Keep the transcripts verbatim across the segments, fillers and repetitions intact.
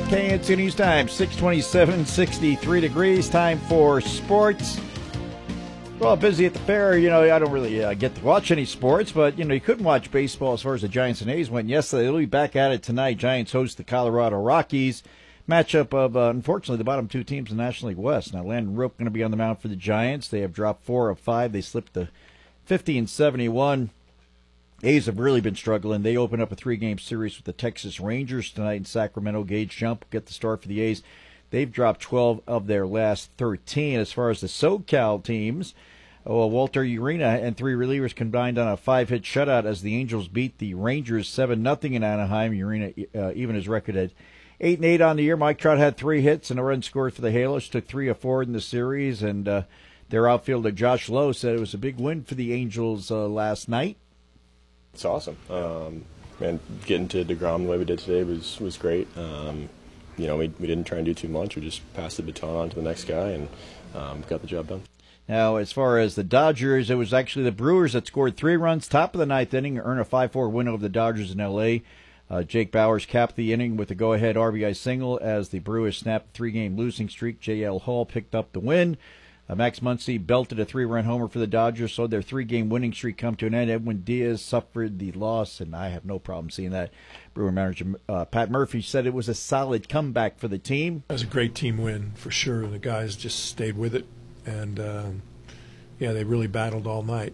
K N two News Time, six twenty-seven, sixty-three degrees. Time for sports. Well, busy at the fair. You know, I don't really uh, get to watch any sports, but, you know, you couldn't watch baseball as far as the Giants and A's went yesterday. They'll be back at it tonight. Giants host the Colorado Rockies. Matchup of, uh, unfortunately, the bottom two teams in the National League West. Now, Landon Rope going to be on the mound for the Giants. They have dropped four of five. They slipped to fifty and seventy-one. A's have really been struggling. They open up a three-game series with the Texas Rangers tonight in Sacramento. Gage Jump will get the start for the A's. They've dropped twelve of their last thirteen. As far as the SoCal teams, well, Walter Urena and three relievers combined on a five-hit shutout as the Angels beat the Rangers seven nothing in Anaheim. Urena uh, even his record at eight and eight on the year. Mike Trout had three hits and a run scored for the Halos. Took three of four in the series, and uh, their outfielder Josh Lowe said it was a big win for the Angels uh, last night. It's awesome. Um, and getting to DeGrom the way we did today was, was great. Um, you know, we, we didn't try and do too much. We just passed the baton on to the next guy and um, got the job done. Now, as far as the Dodgers, it was actually the Brewers that scored three runs, top of the ninth inning, earn a five four win over the Dodgers in L A. Uh, Jake Bauers capped the inning with a go-ahead R B I single as the Brewers snapped a three-game losing streak. J L Hall picked up the win. Uh, Max Muncy belted a three-run homer for the Dodgers, so their three-game winning streak come to an end. Edwin Diaz suffered the loss, and I have no problem seeing that. Brewer manager uh, Pat Murphy said it was a solid comeback for the team. It was a great team win, for sure. The guys just stayed with it, and, um, yeah, they really battled all night.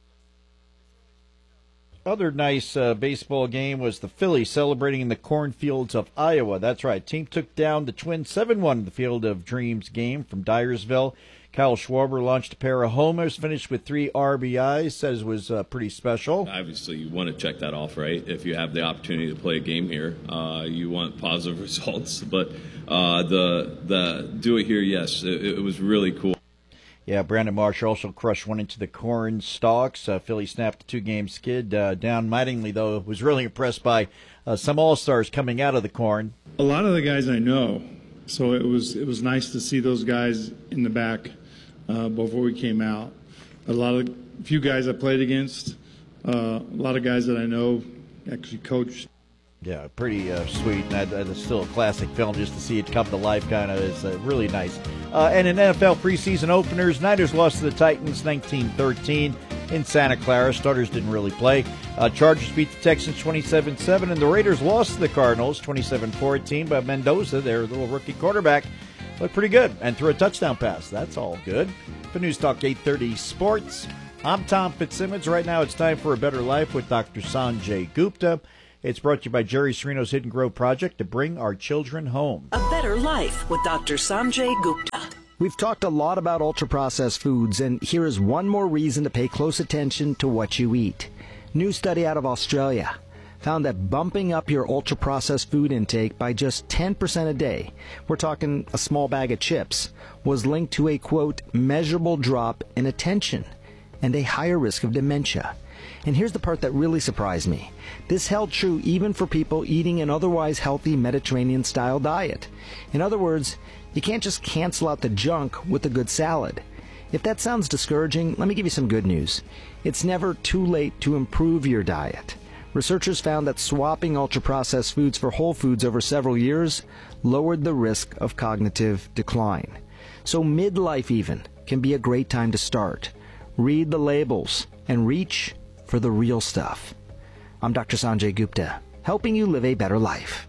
Other nice uh, baseball game was the Phillies celebrating in the cornfields of Iowa. That's right. Team took down the Twins seven one in the Field of Dreams game from Dyersville. Kyle Schwarber launched a pair of homers, finished with three R B Is, says it was uh, pretty special. Obviously, you want to check that off, right? If you have the opportunity to play a game here, uh, you want positive results. But uh, the the do it here, yes, it, it was really cool. Yeah, Brandon Marsh also crushed one into the corn stalks. Uh, Philly snapped a two-game skid uh, down mightily, though. Was really impressed by uh, some all-stars coming out of the corn. A lot of the guys I know, so it was it was nice to see those guys in the back uh, before we came out. A lot of few guys I played against, uh, a lot of guys that I know actually coached. Yeah, pretty uh, sweet. That, that is still a classic film. Just to see it come to life kind of is uh, really nice. Uh, and in N F L preseason openers, Niners lost to the Titans nineteen thirteen in Santa Clara. Starters didn't really play. Uh, Chargers beat the Texans twenty-seven seven, and the Raiders lost to the Cardinals twenty-seven fourteen. But Mendoza, their little rookie quarterback, looked pretty good and threw a touchdown pass. That's all good. For News Talk eight thirty Sports, I'm Tom Fitzsimmons. Right now it's time for A Better Life with Doctor Sanjay Gupta. It's brought to you by Jerry Serino's Hidden Grove Project to bring our children home. A Better Life with Doctor Sanjay Gupta. We've talked a lot about ultra-processed foods, and here is one more reason to pay close attention to what you eat. New study out of Australia found that bumping up your ultra-processed food intake by just ten percent a day, we're talking a small bag of chips, was linked to a, quote, measurable drop in attention and a higher risk of dementia. And here's the part that really surprised me. This held true even for people eating an otherwise healthy Mediterranean-style diet. In other words, you can't just cancel out the junk with a good salad. If that sounds discouraging, let me give you some good news. It's never too late to improve your diet. Researchers found that swapping ultra-processed foods for whole foods over several years lowered the risk of cognitive decline. So midlife even can be a great time to start. Read the labels and reach for the real stuff. I'm Doctor Sanjay Gupta, helping you live a better life.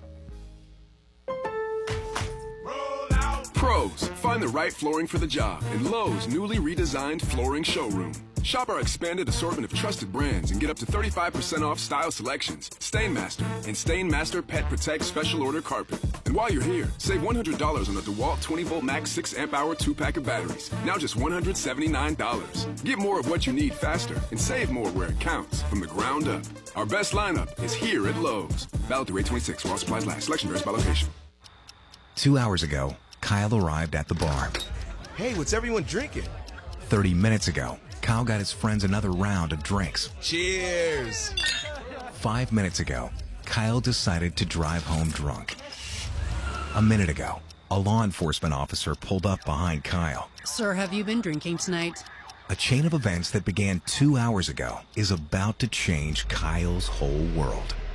Pros, find the right flooring for the job in Lowe's newly redesigned flooring showroom. Shop our expanded assortment of trusted brands and get up to thirty-five percent off style selections, Stainmaster, and Stainmaster Pet Protect Special Order Carpet. And while you're here, save one hundred dollars on the DeWalt twenty volt Max six amp hour two pack of batteries. Now just one hundred seventy-nine dollars. Get more of what you need faster and save more where it counts from the ground up. Our best lineup is here at Lowe's. Valid through eight twenty-six while supplies last. Selection varies by location. Two hours ago, Kyle arrived at the bar. Hey, what's everyone drinking? Thirty minutes ago, Kyle got his friends another round of drinks. Cheers! Five minutes ago, Kyle decided to drive home drunk. A minute ago, a law enforcement officer pulled up behind Kyle. Sir, have you been drinking tonight? A chain of events that began two hours ago is about to change Kyle's whole world.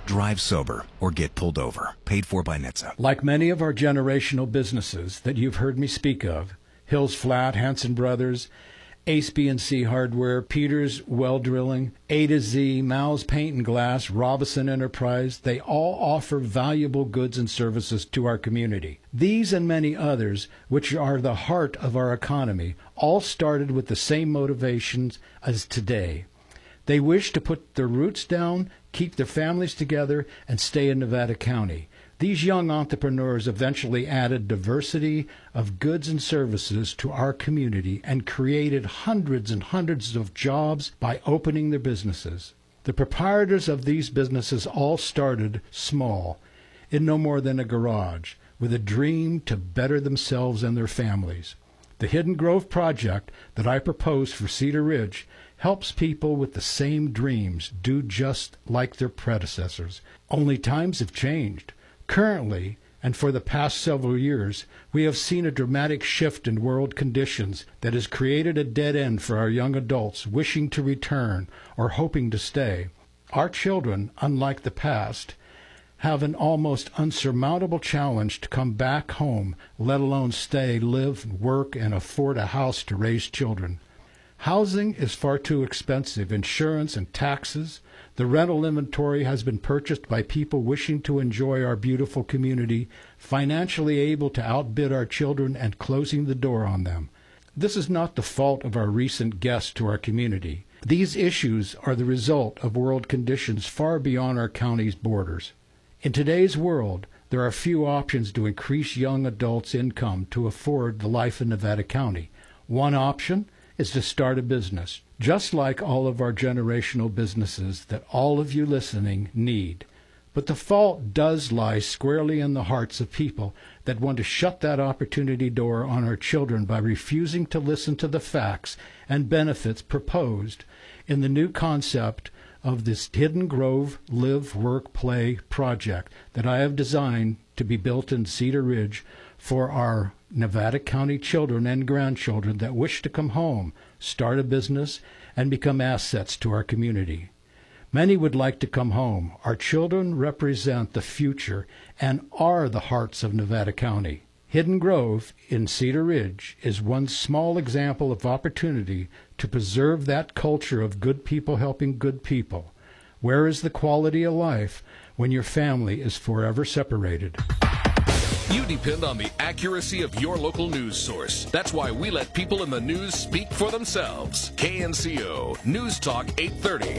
Drive sober or get pulled over. Paid for by N H T S A. Like many of our generational businesses that you've heard me speak of, Hills Flat, Hanson Brothers, Ace B and C Hardware, Peters Well Drilling, A to Z, Mal's Paint and Glass, Robinson Enterprise, they all offer valuable goods and services to our community. These and many others, which are the heart of our economy, all started with the same motivations as today. They wish to put their roots down, keep their families together, and stay in Nevada County. These young entrepreneurs eventually added diversity of goods and services to our community and created hundreds and hundreds of jobs by opening their businesses. The proprietors of these businesses all started small, in no more than a garage, with a dream to better themselves and their families. The Hidden Grove Project that I propose for Cedar Ridge helps people with the same dreams do just like their predecessors. Only times have changed. Currently, and for the past several years, we have seen a dramatic shift in world conditions that has created a dead end for our young adults wishing to return or hoping to stay. Our children, unlike the past, have an almost unsurmountable challenge to come back home, let alone stay, live, work, and afford a house to raise children. Housing is far too expensive, insurance and taxes. The rental inventory has been purchased by people wishing to enjoy our beautiful community, financially able to outbid our children and closing the door on them. This is not the fault of our recent guests to our community. These issues are the result of world conditions far beyond our county's borders. In today's world, there are few options to increase young adults' income to afford the life in Nevada County. One option is to start a business, just like all of our generational businesses that all of you listening need. But the fault does lie squarely in the hearts of people that want to shut that opportunity door on our children by refusing to listen to the facts and benefits proposed in the new concept of this Hidden Grove Live, Work, Play project that I have designed to be built in Cedar Ridge for our Nevada County children and grandchildren that wish to come home, start a business, and become assets to our community. Many would like to come home. Our children represent the future and are the hearts of Nevada County. Hidden Grove in Cedar Ridge is one small example of opportunity to preserve that culture of good people helping good people. Where is the quality of life when your family is forever separated? You depend on the accuracy of your local news source. That's why we let people in the news speak for themselves. K N C O News Talk eight thirty.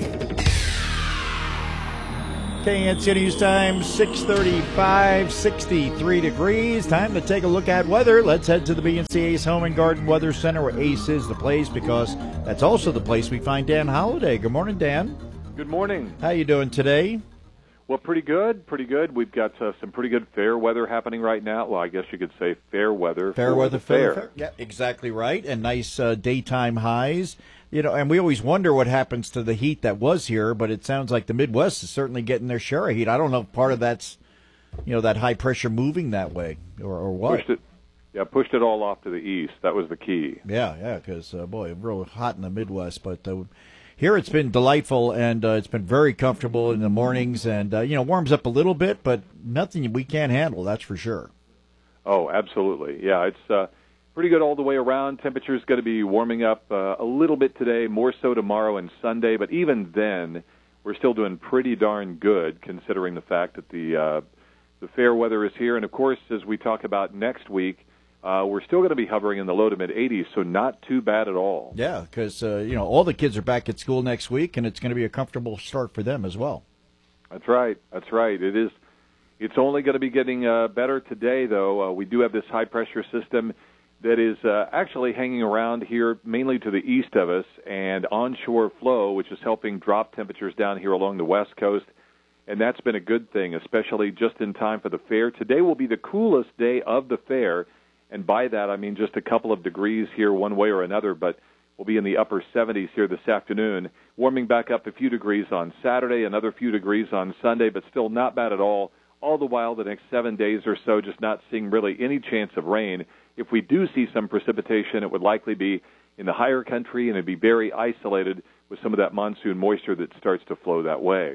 K N C O News Time, six thirty-five, sixty-three degrees. Time to take a look at weather. Let's head to the B and C Ace Home and Garden Weather Center, where Ace is the place, because that's also the place we find Dan Holliday. Good morning, Dan. Good morning. How you doing today? Well, pretty good, pretty good. We've got uh, some pretty good fair weather happening right now. Well, I guess you could say fair weather fair for weather the fair. fair. Yeah, exactly right. And nice uh, daytime highs. You know, and we always wonder what happens to the heat that was here, but it sounds like the Midwest is certainly getting their share of heat. I don't know if part of that's, you know, that high pressure moving that way or, or what. Pushed it, yeah, pushed it all off to the east. That was the key. Yeah, yeah, because, uh, boy, real hot in the Midwest. But uh, here it's been delightful, and uh, it's been very comfortable in the mornings, and, uh, you know, warms up a little bit, but nothing we can't handle, that's for sure. Oh, absolutely. Yeah, it's uh, pretty good all the way around. Temperature's going to be warming up uh, a little bit today, more so tomorrow and Sunday, but even then, we're still doing pretty darn good, considering the fact that the uh, the fair weather is here. And, of course, as we talk about next week, uh, we're still going to be hovering in the low to mid-eighties, so not too bad at all. Yeah, because, uh, you know, all the kids are back at school next week, and it's going to be a comfortable start for them as well. That's right. That's right. It is. It's only going to be getting uh, better today, though. Uh, we do have this high-pressure system that is uh, actually hanging around here mainly to the east of us, and onshore flow, which is helping drop temperatures down here along the west coast. And that's been a good thing, especially just in time for the fair. Today will be the coolest day of the fair, and by that I mean just a couple of degrees here one way or another, but we'll be in the upper seventies here this afternoon, warming back up a few degrees on Saturday, another few degrees on Sunday, but still not bad at all. All the while, the next seven days or so, just not seeing really any chance of rain. If we do see some precipitation, it would likely be in the higher country, and it'd be very isolated with some of that monsoon moisture that starts to flow that way.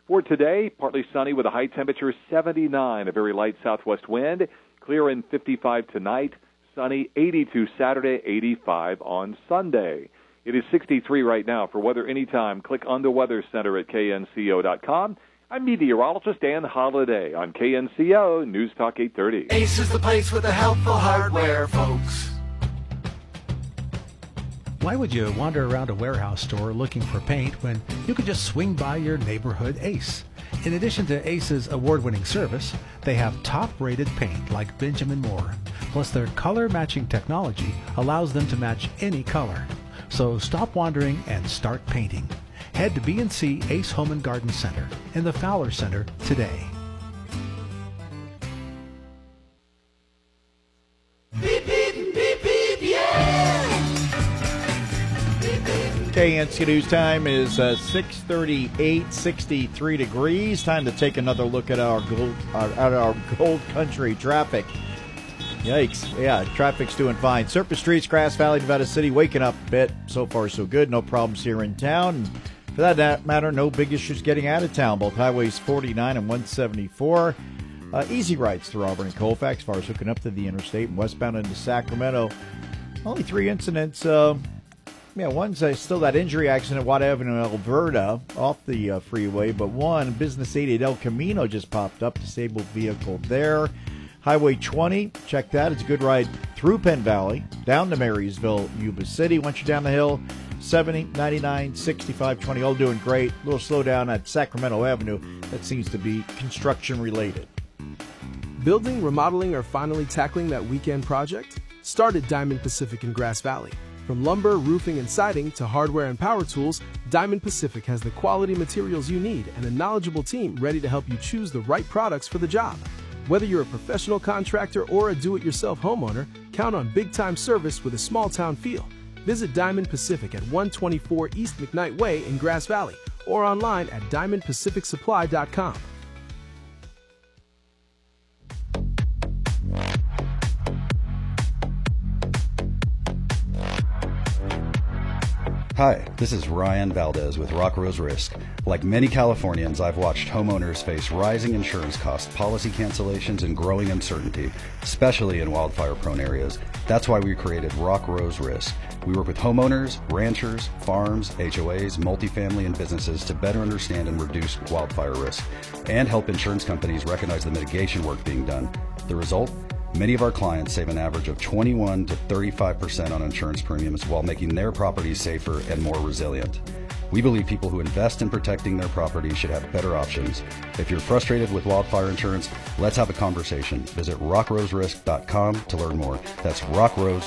For today, partly sunny with a high temperature seventy-nine, a very light southwest wind, clear and fifty-five tonight, sunny eighty-two Saturday, eighty-five on Sunday. It is sixty-three right now. For weather anytime, click on the Weather Center at K N C O dot com. I'm meteorologist Dan Holliday on K N C O News Talk eight thirty. Ace is the place with the helpful hardware, folks. Why would you wander around a warehouse store looking for paint when you could just swing by your neighborhood Ace? In addition to Ace's award-winning service, they have top-rated paint like Benjamin Moore. Plus, their color-matching technology allows them to match any color. So stop wandering and start painting. Head to B and C Ace Home and Garden Center in the Fowler Center today. Beep, beep, beep, beep, yeah! K N C News time is uh, six thirty-eight, sixty-three degrees. Time to take another look at our gold, uh, at our Gold Country traffic. Yikes. Yeah, traffic's doing fine. Surface streets, Grass Valley, Nevada City, waking up a bit. So far, so good. No problems here in town. And for that matter, no big issues getting out of town. Both highways forty-nine and one seventy-four. Uh, easy rides through Auburn and Colfax, as far as hooking up to the interstate and westbound into Sacramento. Only three incidents. Uh, yeah, one's uh, still that injury accident at Watt Avenue, Alberta, off the uh, freeway. But one, Business eighty at El Camino just popped up. Disabled vehicle there. Highway twenty, check that. It's a good ride through Penn Valley, down to Marysville, Yuba City. Once you're down the hill, seventy, ninety-nine, sixty-five, twenty, all doing great. A little slowdown at Sacramento Avenue. That seems to be construction related. Building, remodeling, or finally tackling that weekend project? Start at Diamond Pacific in Grass Valley. From lumber, roofing, and siding to hardware and power tools, Diamond Pacific has the quality materials you need and a knowledgeable team ready to help you choose the right products for the job. Whether you're a professional contractor or a do-it-yourself homeowner, count on big-time service with a small-town feel. Visit Diamond Pacific at one twenty-four East McKnight Way in Grass Valley or online at diamond pacific supply dot com. Hi, this is Ryan Valdez with Rock Rose Risk. Like many Californians, I've watched homeowners face rising insurance costs, policy cancellations, and growing uncertainty, especially in wildfire-prone areas. That's why we created Rock Rose Risk. We work with homeowners, ranchers, farms, H O As, multifamily, and businesses to better understand and reduce wildfire risk, and help insurance companies recognize the mitigation work being done. The result? Many of our clients save an average of twenty-one to thirty-five percent on insurance premiums while making their properties safer and more resilient. We believe people who invest in protecting their property should have better options. If you're frustrated with wildfire insurance, let's have a conversation. Visit rock rose risk dot com to learn more. That's rock rose